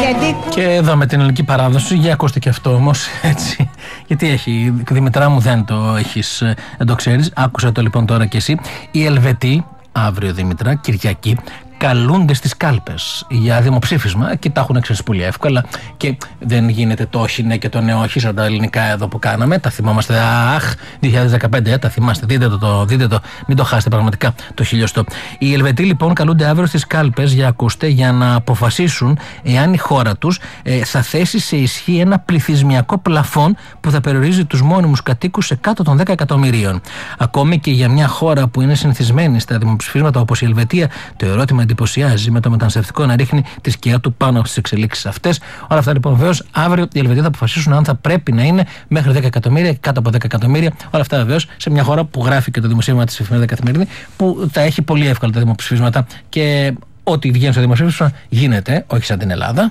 Και εδώ με την ελληνική παράδοση, για ακούστε και αυτό όμως, έτσι. Γιατί έχει, Δημητρά μου, δεν το ξέρεις. Άκουσα το λοιπόν τώρα κι εσύ. Οι Ελβετοί, αύριο Δήμητρα, Κυριακή, καλούνται στις κάλπες για δημοψήφισμα και τα έχουν ξέρεις πολύ εύκολα και δεν γίνεται το όχι ναι και το ναι όχι σαν τα ελληνικά εδώ που κάναμε. Τα θυμόμαστε, 2015, τα θυμάστε, δείτε το, μην το χάσετε πραγματικά το χιλιοστό. Οι Ελβετοί λοιπόν καλούνται αύριο στις κάλπες για να αποφασίσουν εάν η χώρα τους θα θέσει σε ισχύ ένα πληθυσμιακό πλαφόν που θα περιορίζει τους μόνιμους κατοίκους σε κάτω των 10 εκατομμυρίων. Ακόμη και για μια χώρα που είναι συνηθισμένη στα δημοψηφίσματα όπως η Ελβετία, το ερώτημα εντυπωσιάζει με το μεταναστευτικό να ρίχνει τη σκιά του πάνω στις εξελίξεις αυτές. Όλα αυτά λοιπόν βεβαίως αύριο οι Ελβετοί θα αποφασίσουν αν θα πρέπει να είναι μέχρι 10 εκατομμύρια ή κάτω από 10 εκατομμύρια. Όλα αυτά βεβαίως σε μια χώρα που γράφει και το δημοσίευμα της εφημερίδα Καθημερινή, που τα έχει πολύ εύκολα τα δημοψηφίσματα και ό,τι βγαίνει στο δημοψήφισμα γίνεται, όχι σαν την Ελλάδα.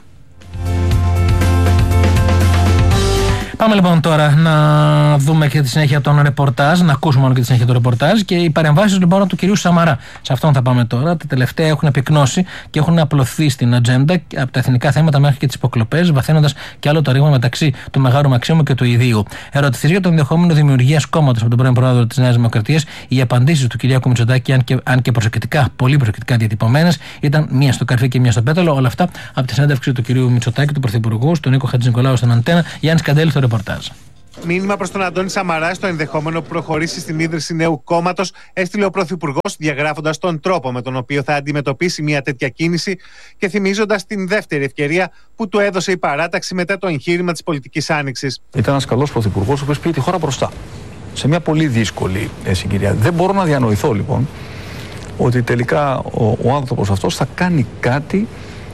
Πάμε λοιπόν τώρα να δούμε και τη συνέχεια των ρεπορτάζ, να ακούσουμε μόνο και τη συνέχεια των ρεπορτάζ και οι παρεμβάσεις λοιπόν του κυρίου Σαμαρά. Σε αυτόν θα πάμε τώρα. Τα τελευταία έχουν επικνώσει και έχουν απλωθεί στην ατζέντα από τα εθνικά θέματα μέχρι και τις υποκλοπές, βαθαίνοντας και άλλο το ρήγμα μεταξύ του Μεγάρου Μαξίμου και του Ιδίου. Ερωτηθείς για το ενδεχόμενο δημιουργίας κόμματος από τον πρώην πρόεδρο της Νέας Δημοκρατίας, οι απαντήσεις του Κυριάκου Μητσοτάκη, αν και προσεκτικά, πολύ προσεκτικά διατυπωμένες, ήταν μία στο καρφί και μία στο πέταλο. Όλα αυτά από τη συνέντευξη του κυρίου Μητσοτάκη, του Πρωθυπουργού, στον Νίκο Χατζηνικολάου στην Αντένα, Γιάννη Καντέλη στο ρεπορτάζ. Μήνυμα προς τον Αντώνη Σαμαρά στο ενδεχόμενο που προχωρήσει στην ίδρυση νέου κόμματος έστειλε ο Πρωθυπουργός, διαγράφοντας τον τρόπο με τον οποίο θα αντιμετωπίσει μια τέτοια κίνηση και θυμίζοντας την δεύτερη ευκαιρία που του έδωσε η παράταξη μετά το εγχείρημα της πολιτικής άνοιξης. Ήταν ένας καλός Πρωθυπουργός, ο οποίος πήγε τη χώρα μπροστά σε μια πολύ δύσκολη συγκυρία. Δεν μπορώ να διανοηθώ λοιπόν ότι τελικά ο άνθρωπος αυτός θα κάνει κάτι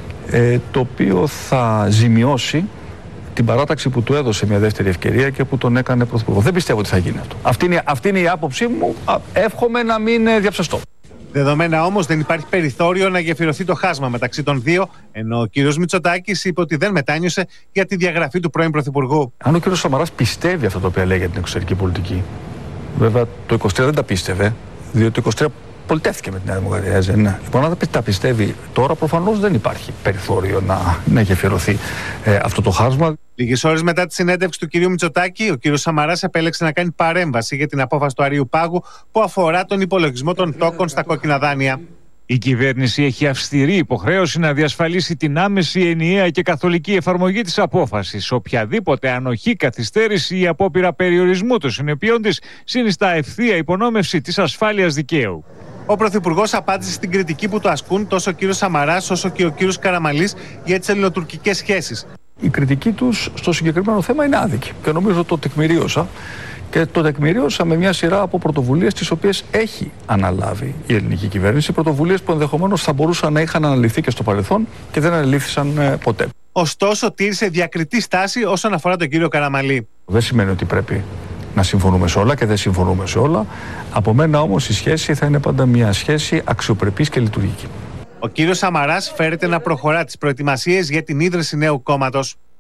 το οποίο θα ζημιώσει την παράταξη που του έδωσε μια δεύτερη ευκαιρία και που τον έκανε πρωθυπουργό. Δεν πιστεύω ότι θα γίνει αυτό. Αυτή είναι η άποψή μου. Εύχομαι να μην διαψευστώ. Δεδομένα όμως δεν υπάρχει περιθώριο να γεφυρωθεί το χάσμα μεταξύ των δύο, ενώ ο κύριος Μητσοτάκης είπε ότι δεν μετάνιωσε για τη διαγραφή του πρώην πρωθυπουργού. Αν ο κύριος Σαμαράς πιστεύει αυτά τα οποία λέει για την εξωτερική πολιτική, βέβαια το 23 δεν τα πίστευε, διότι το 23 πολιτεύτηκε με την Νέα Δημοκρατία. Ναι. Λοιπόν, αν τα πιστεύει τώρα, προφανώς δεν υπάρχει περιθώριο να γεφυρωθεί αυτό το χάσμα. Λίγες ώρες μετά τη συνέντευξη του κυρίου Μητσοτάκη, ο κύριος Σαμαράς επέλεξε να κάνει παρέμβαση για την απόφαση του Αριού Πάγου που αφορά τον υπολογισμό των τόκων στα κόκκινα δάνεια. Η κυβέρνηση έχει αυστηρή υποχρέωση να διασφαλίσει την άμεση, ενιαία και καθολική εφαρμογή της απόφασης. Οποιαδήποτε ανοχή, καθυστέρηση ή απόπειρα περιορισμού των συνεπειών της συνιστά ευθεία υπονόμευση της ασφάλειας δικαίου. Ο Πρωθυπουργός απάντησε στην κριτική που του ασκούν τόσο ο κύριος Σαμαράς όσο και ο κύριος Καραμανλής για τις ελληνοτουρκικές σχέσεις. Η κριτική τους στο συγκεκριμένο θέμα είναι άδικη και νομίζω το τεκμηρίωσα. Και το τεκμηρίωσα με μια σειρά από πρωτοβουλίες τις οποίες έχει αναλάβει η ελληνική κυβέρνηση. Πρωτοβουλίες που ενδεχομένως θα μπορούσαν να είχαν αναλυθεί και στο παρελθόν και δεν αναλύθησαν ποτέ. Ωστόσο, τήρησε διακριτή στάση όσον αφορά τον κύριο Καραμανλή. Δεν σημαίνει ότι πρέπει να συμφωνούμε σε όλα και δεν συμφωνούμε σε όλα. Από μένα όμως η σχέση θα είναι πάντα μια σχέση αξιοπρεπής και λειτουργική. Ο κύριος Σαμαράς φέρεται να προχωρά τις προετοιμασίες για την ίδρυση νέου κόμματος.